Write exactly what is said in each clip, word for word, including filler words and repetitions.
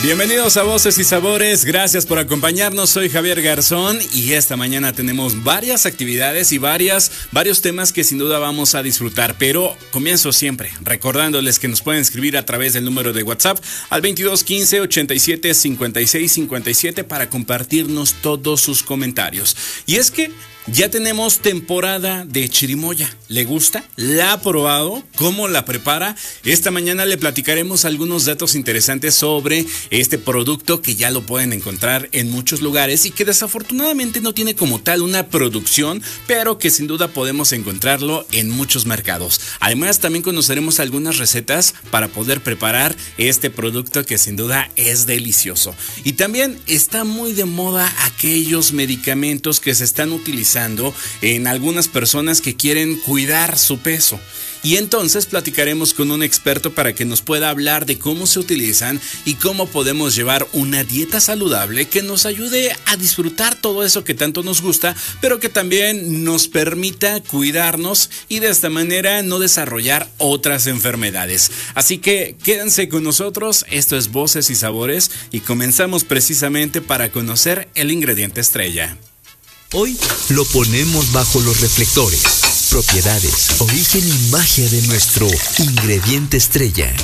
Bienvenidos a Voces y Sabores, gracias por acompañarnos, soy Javier Garzón y esta mañana tenemos varias actividades y varias, varios temas que sin duda vamos a disfrutar, pero comienzo siempre recordándoles que nos pueden escribir a través del número de WhatsApp al veintidós quince ochenta y siete cincuenta y seis cincuenta y siete para compartirnos todos sus comentarios. Y es que ya tenemos temporada de chirimoya. ¿Le gusta? ¿La ha probado? ¿Cómo la prepara? Esta mañana le platicaremos algunos datos interesantes sobre este producto que ya lo pueden encontrar en muchos lugares y que desafortunadamente no tiene como tal una producción, pero que sin duda podemos encontrarlo en muchos mercados. Además, también conoceremos algunas recetas para poder preparar este producto que sin duda es delicioso. Y también está muy de moda aquellos medicamentos que se están utilizando en algunas personas que quieren cuidar su peso. Y entonces platicaremos con un experto para que nos pueda hablar de cómo se utilizan y cómo podemos llevar una dieta saludable que nos ayude a disfrutar todo eso que tanto nos gusta, pero que también nos permita cuidarnos y de esta manera no desarrollar otras enfermedades. Así que quédense con nosotros, esto es Voces y Sabores y comenzamos precisamente para conocer el ingrediente estrella. Hoy lo ponemos bajo los reflectores, propiedades, origen y magia de nuestro ingrediente estrella.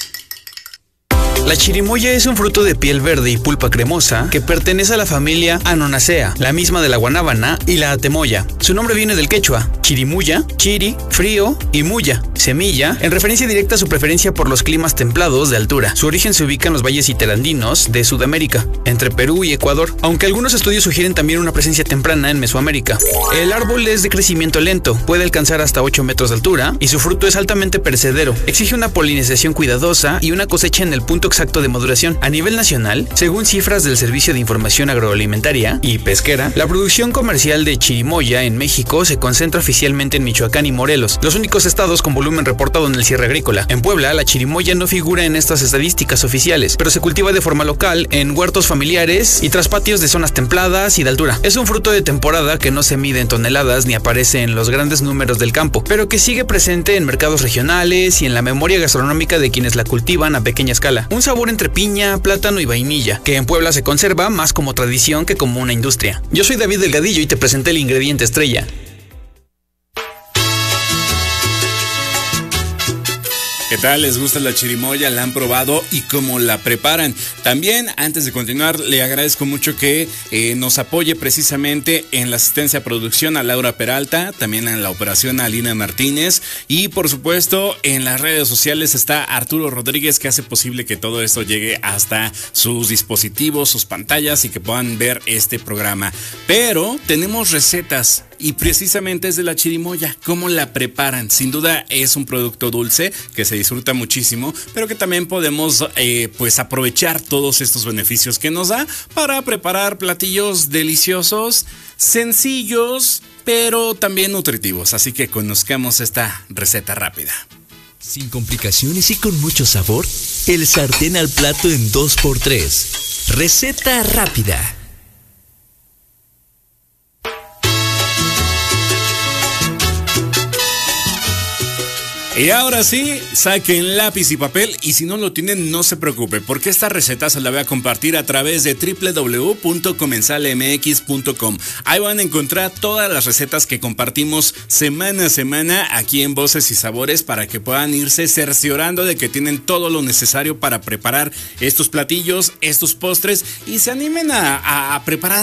La chirimoya es un fruto de piel verde y pulpa cremosa que pertenece a la familia Annonaceae, la misma de la guanábana y la atemoya. Su nombre viene del quechua, chirimuya, chiri, frío y muya, semilla, en referencia directa a su preferencia por los climas templados de altura. Su origen se ubica en los valles iterandinos de Sudamérica, entre Perú y Ecuador, aunque algunos estudios sugieren también una presencia temprana en Mesoamérica. El árbol es de crecimiento lento, puede alcanzar hasta ocho metros de altura y su fruto es altamente perecedero. Exige una polinización cuidadosa y una cosecha en el punto exacto de maduración. A nivel nacional, según cifras del Servicio de Información Agroalimentaria y Pesquera, la producción comercial de chirimoya en México se concentra oficialmente en Michoacán y Morelos, los únicos estados con volumen reportado en el cierre agrícola. En Puebla, la chirimoya no figura en estas estadísticas oficiales, pero se cultiva de forma local en huertos familiares y traspatios de zonas templadas y de altura. Es un fruto de temporada que no se mide en toneladas ni aparece en los grandes números del campo, pero que sigue presente en mercados regionales y en la memoria gastronómica de quienes la cultivan a pequeña escala. Un sabor entre piña, plátano y vainilla, que en Puebla se conserva más como tradición que como una industria. Yo soy David Delgadillo y te presenté el ingrediente estrella. ¿Qué tal? ¿Les gusta la chirimoya? ¿La han probado? ¿Y cómo la preparan? También, antes de continuar, le agradezco mucho que eh, nos apoye precisamente en la asistencia a producción a Laura Peralta, también en la operación a Alina Martínez y por supuesto en las redes sociales está Arturo Rodríguez, que hace posible que todo esto llegue hasta sus dispositivos, sus pantallas y que puedan ver este programa. Pero tenemos recetas y precisamente es de la chirimoya. ¿Cómo la preparan? Sin duda es un producto dulce que se disfruta muchísimo, pero que también podemos eh, pues aprovechar todos estos beneficios que nos da para preparar platillos deliciosos, sencillos, pero también nutritivos. Así que conozcamos esta receta rápida. Sin complicaciones y con mucho sabor, el sartén al plato en dos por tres. Receta rápida. Y ahora sí, saquen lápiz y papel y si no lo tienen no se preocupe porque esta receta se la voy a compartir a través de doble u doble u doble u punto comensal m x punto com. Ahí van a encontrar todas las recetas que compartimos semana a semana aquí en Voces y Sabores para que puedan irse cerciorando de que tienen todo lo necesario para preparar estos platillos, estos postres y se animen a, a, a preparar